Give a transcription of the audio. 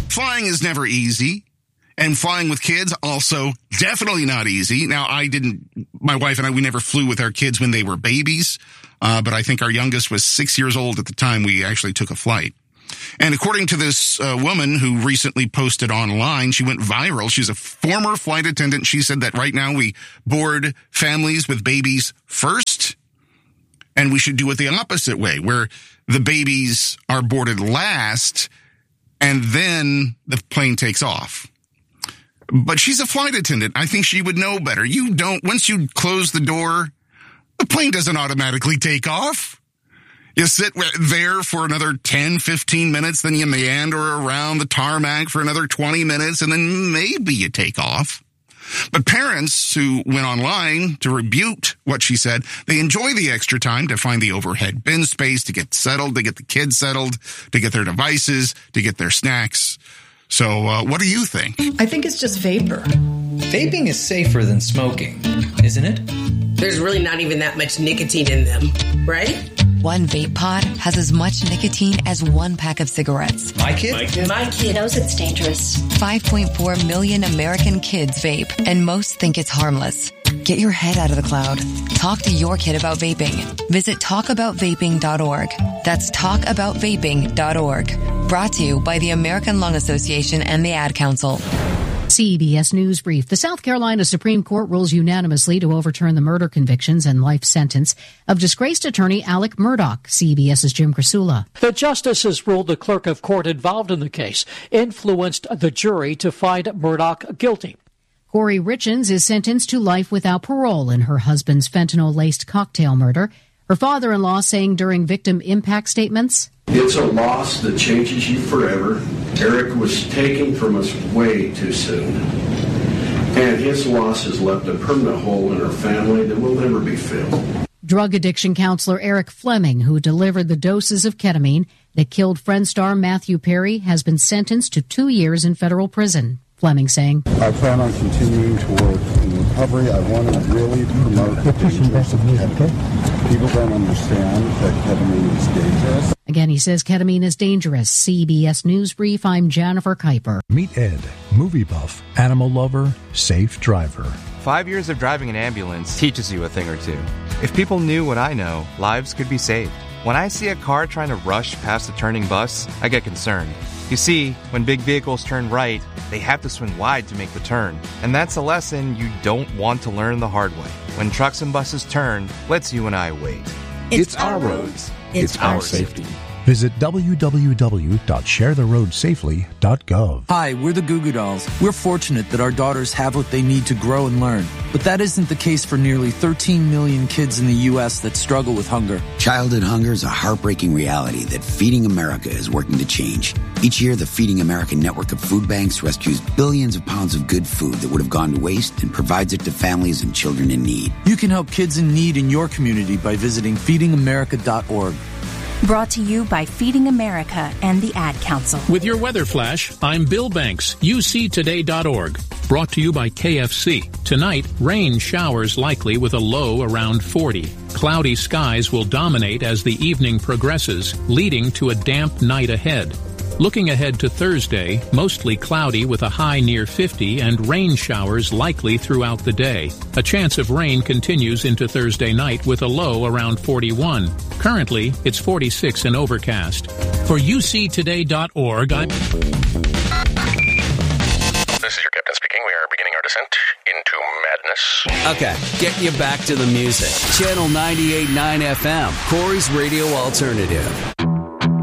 Flying is never easy. And flying with kids, also definitely not easy. Now, my wife and I, we never flew with our kids when they were babies. But I think our youngest was 6 years old at the time we actually took a flight. And according to this woman who recently posted online, she went viral. She's a former flight attendant. She said that right now we board families with babies first, and we should do it the opposite way, where the babies are boarded last, and then the plane takes off. But she's a flight attendant. I think she would know better. Once you close the door, the plane doesn't automatically take off. You sit there for another 10, 15 minutes, then you meander around the tarmac for another 20 minutes, and then maybe you take off. But parents who went online to rebuke what she said, they enjoy the extra time to find the overhead bin space, to get settled, to get the kids settled, to get their devices, to get their snacks. So what do you think? I think it's just vapor. Vaping is safer than smoking, isn't it? There's really not even that much nicotine in them, right? One vape pod has as much nicotine as one pack of cigarettes. My kid knows it's dangerous. 5.4 million American kids vape, and most think it's harmless. Get your head out of the cloud. Talk to your kid about vaping. Visit talkaboutvaping.org. That's talkaboutvaping.org. Brought to you by the American Lung Association and the Ad Council. CBS News Brief. The South Carolina Supreme Court rules unanimously to overturn the murder convictions and life sentence of disgraced attorney Alec Murdaugh. CBS's Jim Krasula. The justices ruled the clerk of court involved in the case influenced the jury to find Murdaugh guilty. Corey Richins is sentenced to life without parole in her husband's fentanyl-laced cocktail murder. Her father-in-law saying during victim impact statements, "It's a loss that changes you forever. Eric was taken from us way too soon. And his loss has left a permanent hole in our family that will never be filled." Drug addiction counselor Eric Fleming, who delivered the doses of ketamine that killed Friend star Matthew Perry, has been sentenced to 2 years in federal prison. Fleming saying, "I plan on continuing to work in recovery. I want to really promote the dangers of ketamine. People don't understand that ketamine is dangerous." Again, he says ketamine is dangerous. CBS News Brief, I'm Jennifer Kuiper. Meet Ed, movie buff, animal lover, safe driver. 5 years of driving an ambulance teaches you a thing or two. If people knew what I know, lives could be saved. When I see a car trying to rush past a turning bus, I get concerned. You see, when big vehicles turn right, they have to swing wide to make the turn. And that's a lesson you don't want to learn the hard way. When trucks and buses turn, let's you and I wait. It's our roads. It's our safety. Visit www.sharetheroadsafely.gov. Hi, we're the Goo Goo Dolls. We're fortunate that our daughters have what they need to grow and learn. But that isn't the case for nearly 13 million kids in the U.S. that struggle with hunger. Childhood hunger is a heartbreaking reality that Feeding America is working to change. Each year, the Feeding America network of food banks rescues billions of pounds of good food that would have gone to waste and provides it to families and children in need. You can help kids in need in your community by visiting feedingamerica.org. Brought to you by Feeding America and the Ad Council. With your weather flash, I'm Bill Banks, UCToday.org. Brought to you by KFC. Tonight, rain showers likely with a low around 40. Cloudy skies will dominate as the evening progresses, leading to a damp night ahead. Looking ahead to Thursday, mostly cloudy with a high near 50 and rain showers likely throughout the day. A chance of rain continues into Thursday night with a low around 41. Currently, it's 46 and overcast. For UCToday.org, This is your captain speaking. We are beginning our descent into madness. Okay, get you back to the music. Channel 98.9 FM, Corey's Radio Alternative.